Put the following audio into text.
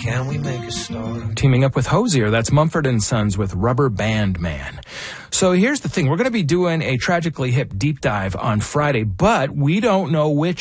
Can we make a start? Teaming up with Hozier, that's Mumford & Sons with Rubber Band Man. So here's the thing. We're going to be doing a Tragically Hip deep dive on Friday, but we don't know which